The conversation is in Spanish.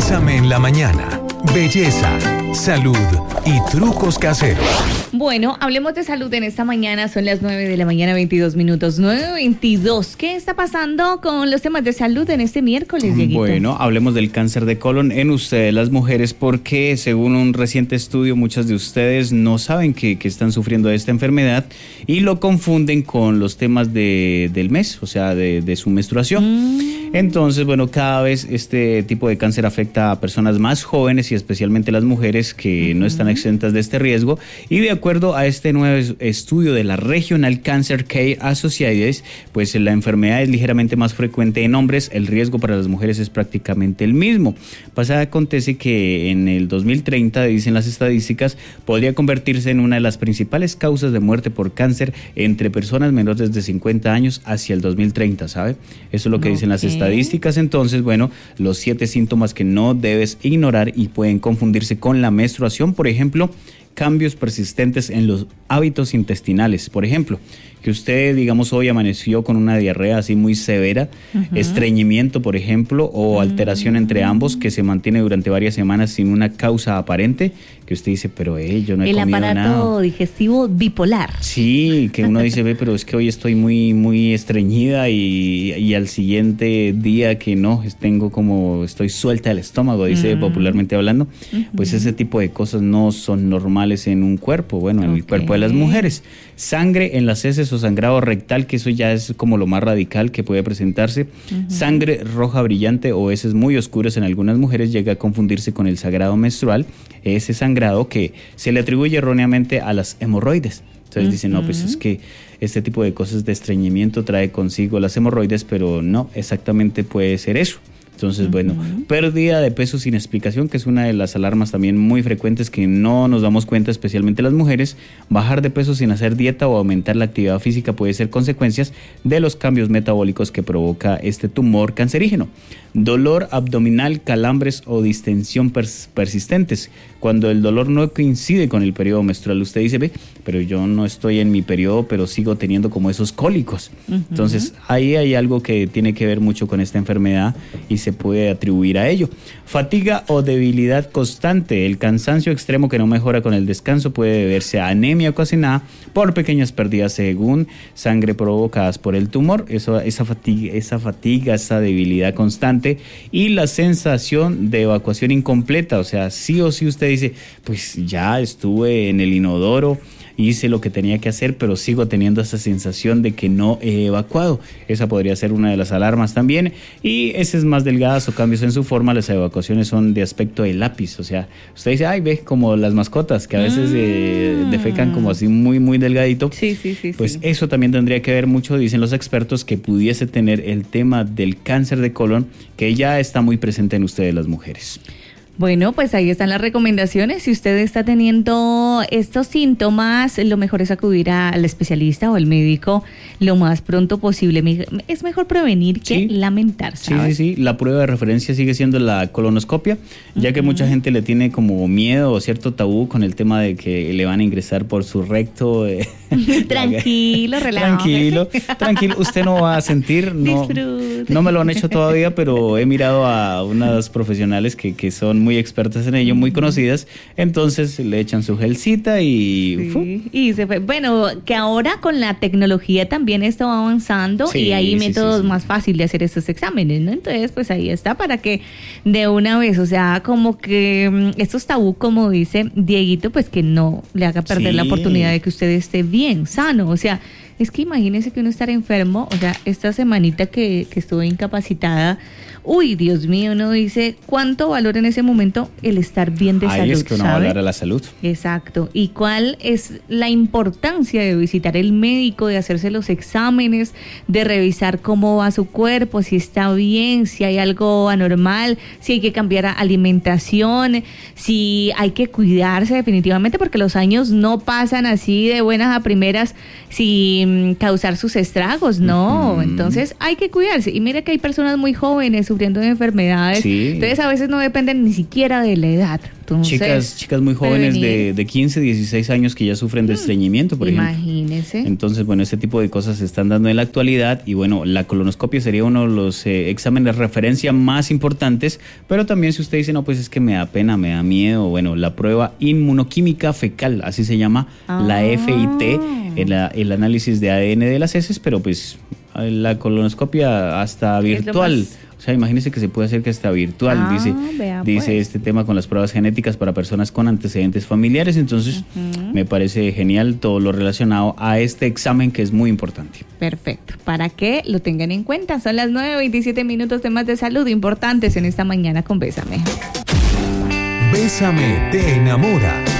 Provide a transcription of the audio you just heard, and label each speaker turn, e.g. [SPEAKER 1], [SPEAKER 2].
[SPEAKER 1] Bésame en la mañana. Belleza, salud y trucos caseros.
[SPEAKER 2] Bueno, hablemos de salud en esta mañana. Son las 9 de la mañana, 22 minutos. 9:22. ¿Qué está pasando con los temas de salud en este miércoles, Dieguito?
[SPEAKER 3] Bueno, hablemos del cáncer de colon en ustedes, las mujeres, porque según un reciente estudio, muchas de ustedes no saben que están sufriendo de esta enfermedad y lo confunden con los temas del mes, o sea, de su menstruación. Entonces, bueno, cada vez este tipo de cáncer afecta a personas más jóvenes y especialmente las mujeres que no están exentas de este riesgo. Y de acuerdo a este nuevo estudio de la Regional Cancer Care Associates, pues la enfermedad es ligeramente más frecuente en hombres, el riesgo para las mujeres es prácticamente el mismo. Acontece que en el 2030, dicen las estadísticas, podría convertirse en una de las principales causas de muerte por cáncer entre personas menores de 50 años hacia el 2030, ¿sabe? Eso es lo que dicen las estadísticas. Entonces, bueno, los 7 síntomas que no debes ignorar y pueden confundirse con la menstruación, por ejemplo, cambios persistentes en los hábitos intestinales, por ejemplo, que usted, digamos, hoy amaneció con una diarrea así muy severa, estreñimiento, por ejemplo, o alteración entre ambos que se mantiene durante varias semanas sin una causa aparente, que usted dice, pero yo no he comido nada.
[SPEAKER 2] El aparato digestivo bipolar.
[SPEAKER 3] Sí, que uno dice, pero es que hoy estoy muy estreñida y al siguiente día que no, estoy suelta del estómago, dice popularmente hablando, pues ese tipo de cosas no son normales en un cuerpo, bueno, en el cuerpo de las mujeres. Sangre en las heces o sangrado rectal, que eso ya es como lo más radical que puede presentarse. Sangre roja brillante o heces muy oscuras en algunas mujeres llega a confundirse con el sangrado menstrual, ese sangrado que se le atribuye erróneamente a las hemorroides. Entonces dicen, no, pues es que este tipo de cosas de estreñimiento trae consigo las hemorroides, pero no, exactamente puede ser eso. Entonces, bueno, pérdida de peso sin explicación, que es una de las alarmas también muy frecuentes que no nos damos cuenta, especialmente las mujeres. Bajar de peso sin hacer dieta o aumentar la actividad física puede ser consecuencias de los cambios metabólicos que provoca este tumor cancerígeno. Dolor abdominal, calambres o distensión persistentes. Cuando el dolor no coincide con el periodo menstrual, usted dice, pero yo no estoy en mi periodo, pero sigo teniendo como esos cólicos. Entonces, ahí hay algo que tiene que ver mucho con esta enfermedad y se puede atribuir a ello. Fatiga o debilidad constante. El cansancio extremo que no mejora con el descanso puede deberse a anemia ocasionada por pequeñas pérdidas según sangre provocadas por el tumor. Esa fatiga, esa debilidad constante y la sensación de evacuación incompleta. O sea, sí o sí usted dice, pues ya estuve en el inodoro, hice lo que tenía que hacer, pero sigo teniendo esa sensación de que no he evacuado. Esa podría ser una de las alarmas también. Y heces más delgadas o cambios en su forma, las evacuaciones son de aspecto de lápiz. O sea, usted dice, ve como las mascotas que a veces defecan como así muy delgadito. Sí. Pues eso también tendría que ver mucho, dicen los expertos, que pudiese tener el tema del cáncer de colon, que ya está muy presente en ustedes las mujeres.
[SPEAKER 2] Bueno, pues ahí están las recomendaciones. Si usted está teniendo estos síntomas, lo mejor es acudir al especialista o al médico lo más pronto posible. Es mejor prevenir que lamentar, ¿sabes?
[SPEAKER 3] Sí. La prueba de referencia sigue siendo la colonoscopia, ya que mucha gente le tiene como miedo o cierto tabú con el tema de que le van a ingresar por su recto.
[SPEAKER 2] Tranquilo, relájese.
[SPEAKER 3] Tranquilo. Usted no va a sentir, no me lo han hecho todavía, pero he mirado a unas profesionales que son muy expertas en ello, muy conocidas, entonces le echan su gelcita y
[SPEAKER 2] se fue. Bueno, que ahora con la tecnología también está avanzando y hay métodos más fáciles de hacer estos exámenes, ¿no? Entonces, pues ahí está para que de una vez, o sea, como que estos tabú, como dice Dieguito, pues que no le haga perder la oportunidad de que usted esté bien, sano, o sea, es que imagínese que uno estar enfermo, o sea, esta semanita que estuve incapacitada, uy, Dios mío, uno dice, ¿cuánto valor en ese momento el estar bien de salud? Ahí
[SPEAKER 3] es que uno valora la salud.
[SPEAKER 2] Exacto. ¿Y cuál es la importancia de visitar el médico, de hacerse los exámenes, de revisar cómo va su cuerpo, si está bien, si hay algo anormal, si hay que cambiar alimentación, si hay que cuidarse definitivamente, porque los años no pasan así de buenas a primeras sin causar sus estragos, ¿no? Entonces hay que cuidarse. Y mira que hay personas muy jóvenes, sufriendo de enfermedades. Sí. Entonces a veces no dependen ni siquiera de la edad. Entonces,
[SPEAKER 3] chicas muy jóvenes de 15, 16 años que ya sufren de estreñimiento, por ejemplo.
[SPEAKER 2] Imagínese.
[SPEAKER 3] Entonces, bueno, este tipo de cosas se están dando en la actualidad y bueno, la colonoscopia sería uno de los exámenes de referencia más importantes, pero también si usted dice, no, pues es que me da pena, me da miedo, bueno, la prueba inmunoquímica fecal, así se llama, la FIT, el análisis de ADN de las heces, pero pues la colonoscopia hasta virtual. O sea, imagínese que se puede hacer que hasta virtual, dice este tema con las pruebas genéticas para personas con antecedentes familiares. Entonces, me parece genial todo lo relacionado a este examen que es muy importante.
[SPEAKER 2] Perfecto, para que lo tengan en cuenta. Son las 9:27, temas de salud importantes en esta mañana con Bésame.
[SPEAKER 1] Bésame te enamora.